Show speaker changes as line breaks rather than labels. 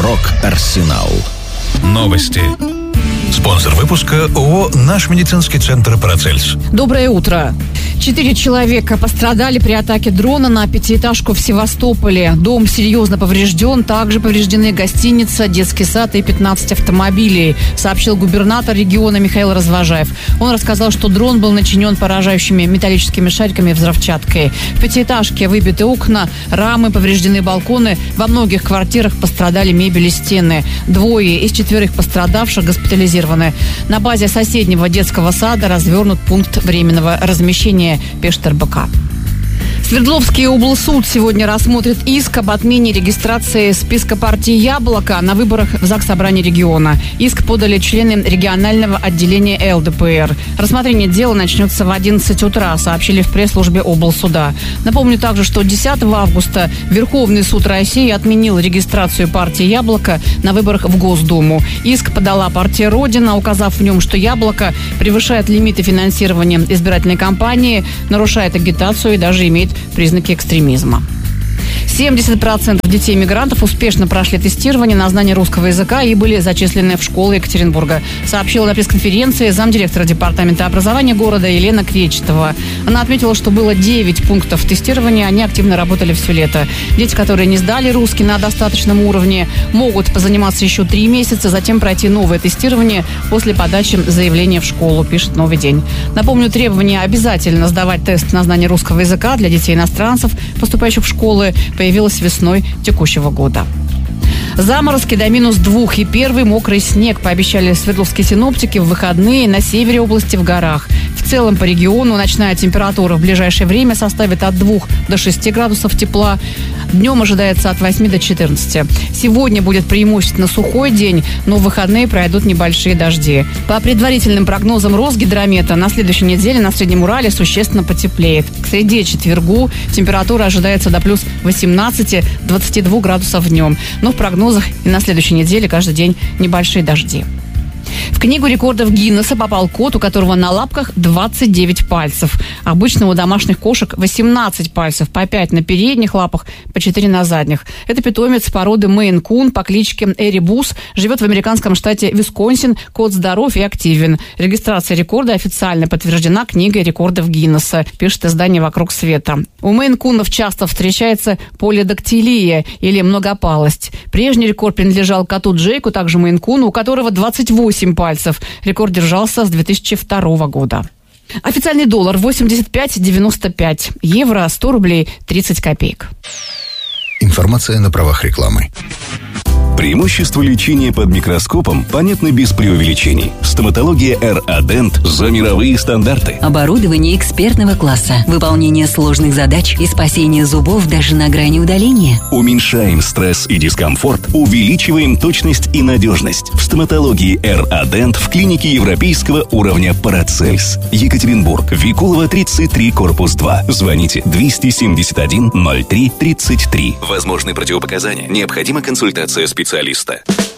Рок-Арсенал. Новости.
Спонсор выпуска ООО «Наш медицинский центр Парацельс».
Доброе утро. 4 человека пострадали при атаке дрона на пятиэтажку в Севастополе. Дом серьезно поврежден. Также повреждены гостиница, детский сад и 15 автомобилей, сообщил губернатор региона Михаил Развожаев. Он рассказал, что дрон был начинен поражающими металлическими шариками взрывчаткой. В пятиэтажке выбиты окна, рамы, повреждены балконы. Во многих квартирах пострадали мебель и стены. 2 из 4 пострадавших госпитализированы. На базе соседнего детского сада развернут пункт временного размещения, пишет РБК. Свердловский облсуд сегодня рассмотрит иск об отмене регистрации списка партии «Яблоко» на выборах в Заксобрание региона. Иск подали члены регионального отделения ЛДПР. Рассмотрение дела начнется в 11 утра, сообщили в пресс-службе облсуда. Напомню также, что 10 августа Верховный суд России отменил регистрацию партии «Яблоко» на выборах в Госдуму. Иск подала партия «Родина», указав в нем, что «Яблоко» превышает лимиты финансирования избирательной кампании, нарушает агитацию и даже имеет признаки экстремизма. 70% детей-мигрантов успешно прошли тестирование на знание русского языка и были зачислены в школы Екатеринбурга, сообщила на пресс-конференции замдиректора департамента образования города Елена Кречетова. Она отметила, что было 9 пунктов тестирования, они активно работали все лето. Дети, которые не сдали русский на достаточном уровне, могут позаниматься еще 3 месяца, затем пройти новое тестирование после подачи заявления в школу, пишет «Новый день». Напомню, требование обязательно сдавать тест на знание русского языка для детей-иностранцев, поступающих в школы, появилась весной текущего года. Заморозки до -2 и первый мокрый снег, пообещали свердловские синоптики, в выходные на севере области в горах. В целом по региону ночная температура в ближайшее время составит от 2 до 6 градусов тепла. Днем ожидается от 8 до 14. Сегодня будет преимущественно сухой день, но в выходные пройдут небольшие дожди. По предварительным прогнозам Росгидромета, на следующей неделе на Среднем Урале существенно потеплеет. К среде четвергу температура ожидается до плюс 18-22 градусов днем. Но в прогнозах и на следующей неделе каждый день небольшие дожди. В книгу рекордов Гиннесса попал кот, у которого на лапках 29 пальцев. Обычно у домашних кошек 18 пальцев, по 5 на передних лапах, по 4 на задних. Это питомец породы Мейн-кун по кличке Эребус, живет в американском штате Висконсин, кот здоров и активен. Регистрация рекорда официально подтверждена книгой рекордов Гиннесса, пишет издание «Вокруг света». У Мейн-кунов часто встречается полидактилия или многопалость. Прежний рекорд принадлежал коту Джейку, также Мейн-куну, у которого 28 пальцев. Рекорд держался с 2002 года. Официальный доллар 85,95. Евро 100 рублей 30 копеек.
Информация на правах рекламы.
Преимущества лечения под микроскопом понятны без преувеличений. Стоматология R-Adent за мировые стандарты.
Оборудование экспертного класса, выполнение сложных задач и спасение зубов даже на грани удаления.
Уменьшаем стресс и дискомфорт, увеличиваем точность и надежность. В стоматологии R-Adent в клинике европейского уровня Парацельс. Екатеринбург, Викулова, 33, корпус 2. Звоните 271 03 33. Возможны противопоказания. Необходима консультация специалиста.